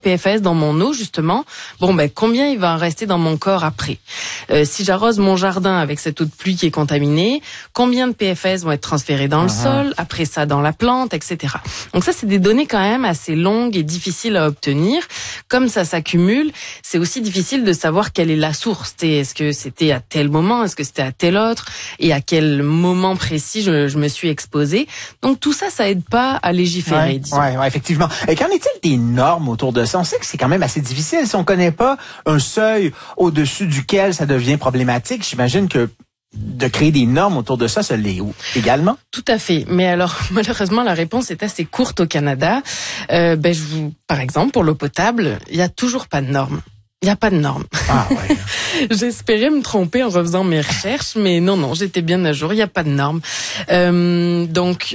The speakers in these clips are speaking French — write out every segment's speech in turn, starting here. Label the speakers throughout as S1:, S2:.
S1: PFAS dans mon eau, justement, combien il va en rester dans mon corps après? Si j'arrose mon jardin avec cette eau de pluie qui est contaminée, combien de PFAS vont être transférés dans le sol, après ça dans la plante, etc. Donc ça, c'est des données quand même assez longues et difficiles à obtenir. Comme ça s'accumule, c'est aussi difficile de savoir quelle est la source. Est-ce que c'était à tel moment, est-ce que c'était à tel autre, et à quel moment précis je me suis exposée. Donc tout ça, ça aide pas à légiférer, disons.
S2: Ouais, effectivement. Et qu'en est-il des normes autour de ça? On sait que c'est quand même assez difficile. Si on connaît pas un seuil au-dessus duquel ça devient problématique, j'imagine que de créer des normes autour de ça l'est également.
S1: Tout à fait. Mais alors, malheureusement, la réponse est assez courte au Canada. Par exemple, pour l'eau potable, il y a toujours pas de normes. Il n'y a pas de normes.
S2: Ah ouais.
S1: J'espérais me tromper en refaisant mes recherches, mais non, j'étais bien à jour. Il n'y a pas de normes. Donc,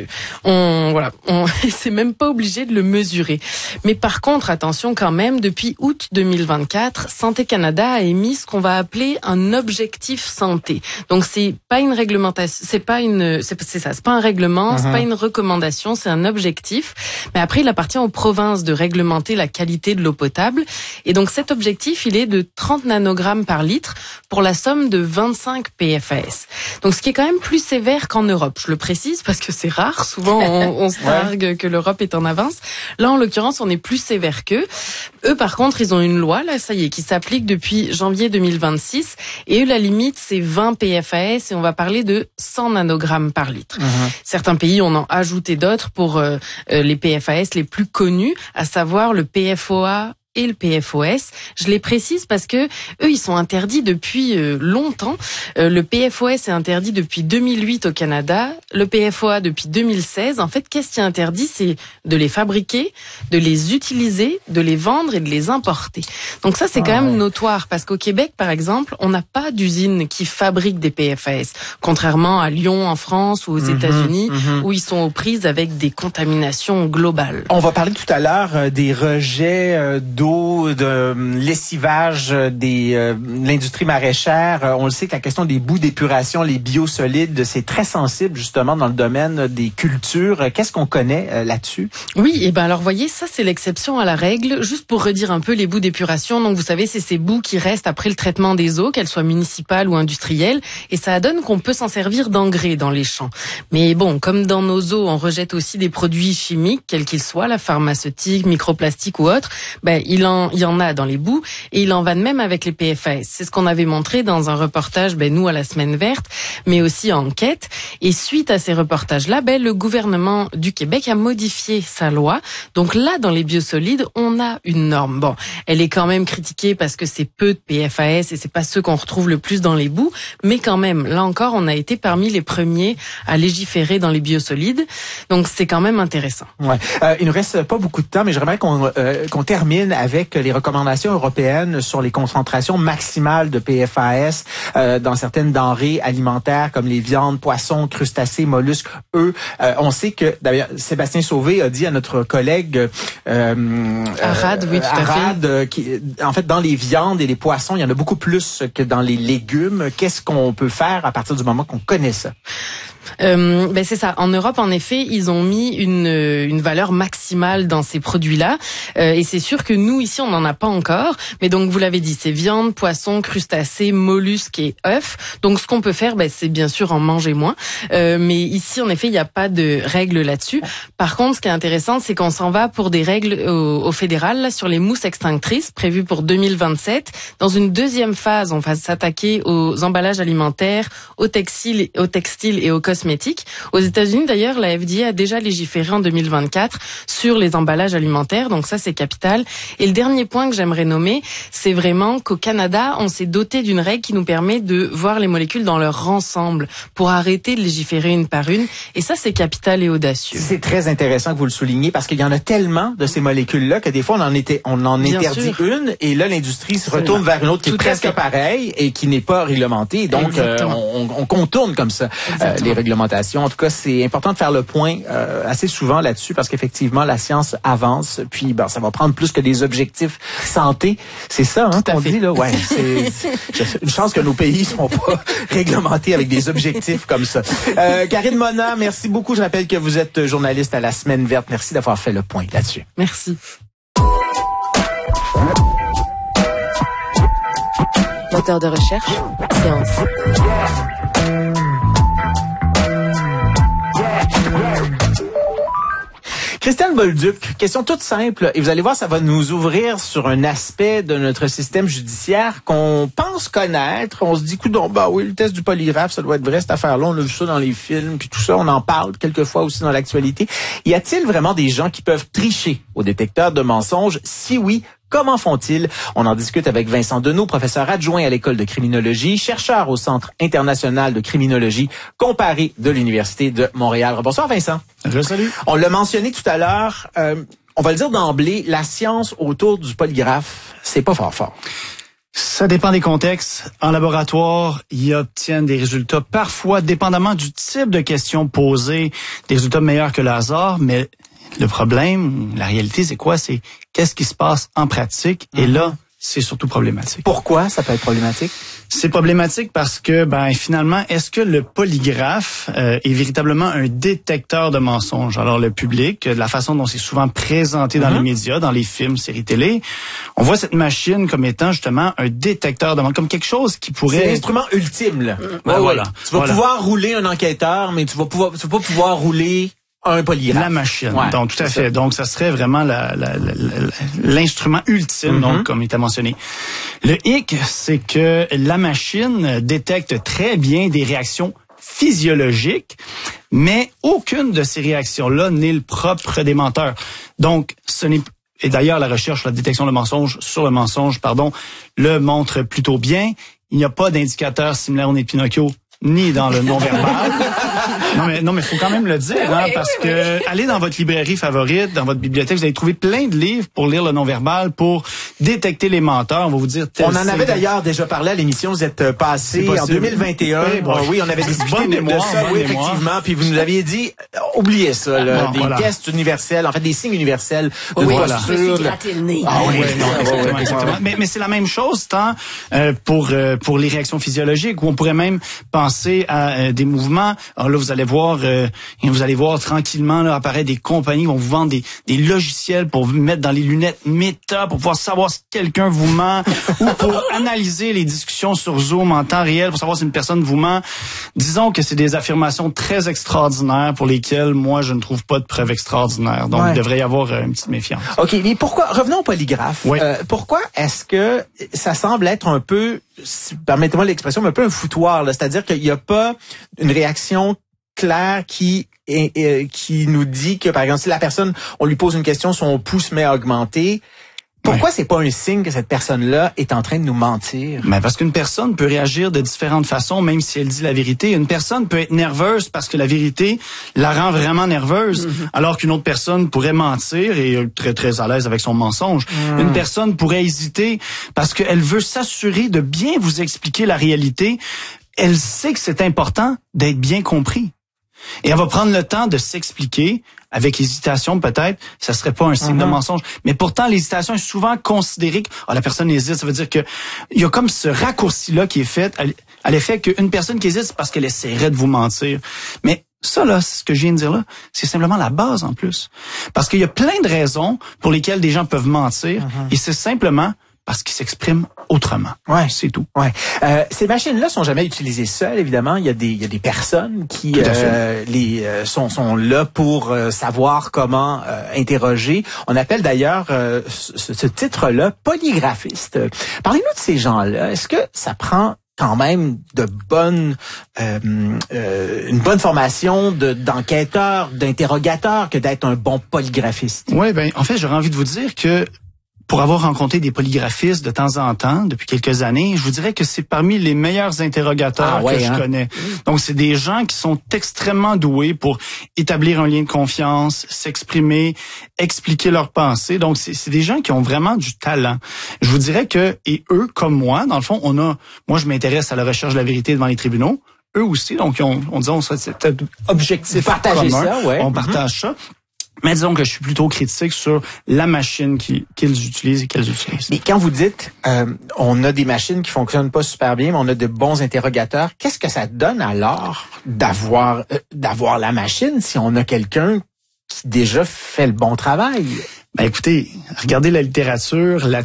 S1: c'est même pas obligé de le mesurer. Mais par contre, attention quand même, depuis août 2024, Santé Canada a émis ce qu'on va appeler un objectif santé. Donc, c'est pas une réglementation, c'est pas un règlement, c'est pas une recommandation, c'est un objectif. Mais après, il appartient aux provinces de réglementer la qualité de l'eau potable. Et donc, cet objectif, il est de 30 nanogrammes par litre pour la somme de 25 PFAS. Donc, ce qui est quand même plus sévère qu'en Europe. Je le précise parce que c'est rare. Souvent, on se targue que l'Europe est en avance. Là, en l'occurrence, on est plus sévère qu'eux. Eux, par contre, ils ont une loi, là, ça y est, qui s'applique depuis janvier 2026. Et eux, la limite, c'est 20 PFAS et on va parler de 100 nanogrammes par litre. Certains pays en ont ajouté d'autres pour les PFAS les plus connus, à savoir le PFOA et le PFOS. Je les précise parce que eux, ils sont interdits depuis longtemps. Le PFOS est interdit depuis 2008 au Canada, le PFOA depuis 2016. En fait, qu'est-ce qui est interdit? C'est de les fabriquer, de les utiliser, de les vendre et de les importer. Donc ça, c'est quand même notoire parce qu'au Québec, par exemple, on n'a pas d'usine qui fabrique des PFAS, contrairement à Lyon en France ou aux États-Unis où ils sont aux prises avec des contaminations globales.
S2: On va parler tout à l'heure des rejets d'eau, de lessivage de l'industrie maraîchère. On le sait que la question des boues d'épuration, les biosolides, c'est très sensible justement dans le domaine des cultures. Qu'est-ce qu'on connaît là-dessus?
S1: Oui, alors voyez, ça c'est l'exception à la règle. Juste pour redire un peu les boues d'épuration, donc vous savez, c'est ces boues qui restent après le traitement des eaux, qu'elles soient municipales ou industrielles, et ça donne qu'on peut s'en servir d'engrais dans les champs. Mais bon, comme dans nos eaux, on rejette aussi des produits chimiques, quels qu'ils soient, la pharmaceutique, microplastiques ou autres, il y en a dans les boues et il en va de même avec les PFAS. C'est ce qu'on avait montré dans un reportage, nous à la Semaine verte, mais aussi en enquête. Et suite à ces reportages-là, le gouvernement du Québec a modifié sa loi. Donc là, dans les biosolides, on a une norme. Bon, elle est quand même critiquée parce que c'est peu de PFAS et c'est pas ceux qu'on retrouve le plus dans les boues, mais quand même, là encore, on a été parmi les premiers à légiférer dans les biosolides. Donc c'est quand même intéressant.
S2: Ouais. Il ne reste pas beaucoup de temps, mais j'aimerais qu'on termine avec les recommandations européennes sur les concentrations maximales de PFAS dans certaines denrées alimentaires comme les viandes, poissons, crustacés, mollusques, œufs. On sait que, d'ailleurs, Sébastien Sauvé a dit à notre collègue
S1: Arad, oui, tout à fait.
S2: En fait, dans les viandes et les poissons, il y en a beaucoup plus que dans les légumes. Qu'est-ce qu'on peut faire à partir du moment qu'on connaît ça?
S1: C'est ça. En Europe, en effet, ils ont mis une valeur maximale dans ces produits-là. Et c'est sûr que nous, ici, on n'en a pas encore. Mais donc, vous l'avez dit, c'est viande, poisson, crustacés, mollusques et œufs. Donc, ce qu'on peut faire, c'est bien sûr en manger moins. Mais ici, en effet, il n'y a pas de règles là-dessus. Par contre, ce qui est intéressant, c'est qu'on s'en va pour des règles au fédéral là, sur les mousses extinctrices prévues pour 2027. Dans une deuxième phase, on va s'attaquer aux emballages alimentaires, aux textiles et aux cosmétiques. Aux États-Unis, d'ailleurs, la FDA a déjà légiféré en 2024 sur les emballages alimentaires. Donc ça, c'est capital. Et le dernier point que j'aimerais nommer, c'est vraiment qu'au Canada, on s'est doté d'une règle qui nous permet de voir les molécules dans leur ensemble pour arrêter de légiférer une par une. Et ça, c'est capital et audacieux.
S2: C'est très intéressant que vous le souligniez parce qu'il y en a tellement de ces molécules-là que des fois, on en interdit une et là, l'industrie se retourne vers une autre qui est presque pareille et qui n'est pas réglementée. Donc, on contourne comme ça les réglementations. En tout cas, c'est important de faire le point assez souvent là-dessus parce qu'effectivement, la science avance. Puis, ça va prendre plus que des objectifs santé. C'est ça, qu'on dit là. Ouais, c'est une chance que nos pays sont pas réglementés avec des objectifs comme ça. Karine Mona, merci beaucoup. Je rappelle que vous êtes journaliste à la Semaine verte. Merci d'avoir fait le point là-dessus.
S1: Merci. Moteur de recherche, science.
S2: Christiane Bolduc, question toute simple, et vous allez voir, ça va nous ouvrir sur un aspect de notre système judiciaire qu'on pense connaître. On se dit, coudonc, bah oui, le test du polygraphe, ça doit être vrai, cette affaire-là, on a vu ça dans les films, puis tout ça, on en parle quelquefois aussi dans l'actualité. Y a-t-il vraiment des gens qui peuvent tricher au détecteur de mensonges? Si oui, comment font-ils? On en discute avec Vincent Deneau, professeur adjoint à l'École de criminologie, chercheur au Centre international de criminologie comparée de l'Université de Montréal. Bonsoir Vincent.
S3: Salut.
S2: On l'a mentionné tout à l'heure, on va le dire d'emblée, la science autour du polygraphe, c'est pas fort.
S3: Ça dépend des contextes. En laboratoire, ils obtiennent des résultats parfois, dépendamment du type de questions posées, des résultats meilleurs que le hasard, mais le problème, la réalité, c'est quoi? C'est qu'est-ce qui se passe en pratique? Et là, c'est surtout problématique.
S2: Pourquoi ça peut être problématique?
S3: C'est problématique parce que, finalement, est-ce que le polygraphe est véritablement un détecteur de mensonges? Alors, le public, de la façon dont c'est souvent présenté dans les médias, dans les films, séries télé, on voit cette machine comme étant justement un détecteur de mensonges, comme quelque chose qui pourrait...
S2: C'est l'instrument ultime, là.
S3: Voilà.
S2: Tu vas pouvoir rouler un enquêteur, mais tu vas pas pouvoir rouler un polygraphe.
S3: La machine.
S2: Ouais,
S3: donc, tout à fait. Donc, ça serait vraiment l'instrument ultime, donc, comme il t'a mentionné. Le hic, c'est que la machine détecte très bien des réactions physiologiques, mais aucune de ces réactions-là n'est le propre des menteurs. Donc, et d'ailleurs, la recherche, la détection de mensonges sur le mensonge, le montre plutôt bien. Il n'y a pas d'indicateur similaire au nez de Pinocchio, ni dans le non-verbal. Non, mais faut quand même le dire, parce que allez dans votre librairie favorite, dans votre bibliothèque, vous allez trouver plein de livres pour lire le non-verbal, pour détecter les menteurs. On va vous dire...
S2: On en avait d'ailleurs déjà parlé à l'émission, vous êtes passé en 2021. Oui, on avait discuté de ça, oui, effectivement. Puis vous nous aviez dit, oubliez ça, là, des tests universels, en fait, des signes universels de posture.
S3: Exactement. Mais c'est la même chose, tant pour les réactions physiologiques, où on pourrait même penser à des mouvements. Alors là, vous allez voir tranquillement là, apparaître des compagnies qui vont vous vendre des logiciels pour vous mettre dans les lunettes méta, pour pouvoir savoir si quelqu'un vous ment, ou pour analyser les discussions sur Zoom en temps réel, pour savoir si une personne vous ment. Disons que c'est des affirmations très extraordinaires pour lesquelles moi, je ne trouve pas de preuves extraordinaires. Donc, il devrait y avoir une petite méfiance.
S2: OK, mais pourquoi, revenons au polygraphe.
S3: Oui.
S2: Pourquoi est-ce que ça semble être un peu, permettez-moi l'expression, mais un peu un foutoir, là, c'est-à-dire qu'il n'y a pas une réaction claire qui nous dit que, par exemple, si la personne, on lui pose une question, son pouls se met à augmenter. Pourquoi c'est pas un signe que cette personne-là est en train de nous mentir?
S3: Mais parce qu'une personne peut réagir de différentes façons, même si elle dit la vérité. Une personne peut être nerveuse parce que la vérité la rend vraiment nerveuse, alors qu'une autre personne pourrait mentir et être très, très à l'aise avec son mensonge. Une personne pourrait hésiter parce qu'elle veut s'assurer de bien vous expliquer la réalité. Elle sait que c'est important d'être bien compris. Et elle va prendre le temps de s'expliquer, avec hésitation peut-être, ça serait pas un signe de mensonge. Mais pourtant, l'hésitation est souvent considérée que la personne hésite, ça veut dire que il y a comme ce raccourci-là qui est fait à l'effet qu'une personne qui hésite, c'est parce qu'elle essaierait de vous mentir. Mais ça, là, ce que je viens de dire là, c'est simplement la base en plus. Parce qu'il y a plein de raisons pour lesquelles des gens peuvent mentir, et c'est simplement parce qu'ils s'expriment autrement.
S2: Ouais,
S3: c'est tout.
S2: Ouais. Ces machines-là sont jamais utilisées seules, évidemment. Il y a des personnes qui sont là pour savoir comment interroger. On appelle d'ailleurs ce titre-là polygraphiste. Parlez-nous de ces gens-là. Est-ce que ça prend quand même une bonne formation d'enquêteur, d'interrogateur que d'être un bon polygraphiste?
S3: Oui, en fait, j'aurais envie de vous dire que pour avoir rencontré des polygraphistes de temps en temps, depuis quelques années, je vous dirais que c'est parmi les meilleurs interrogateurs que je connais. Donc, c'est des gens qui sont extrêmement doués pour établir un lien de confiance, s'exprimer, expliquer leurs pensées. Donc, c'est des gens qui ont vraiment du talent. Je vous dirais que, et eux, comme moi, dans le fond, moi, je m'intéresse à la recherche de la vérité devant les tribunaux. Eux aussi, donc, on c'est peut-être objectif commun. On partage ça. Mais disons que je suis plutôt critique sur la machine qu'ils utilisent et qu'elles utilisent.
S2: Mais quand vous dites on a des machines qui fonctionnent pas super bien, mais on a de bons interrogateurs, qu'est-ce que ça donne alors d'avoir la machine si on a quelqu'un qui déjà fait le bon travail?
S3: Écoutez, regardez la littérature là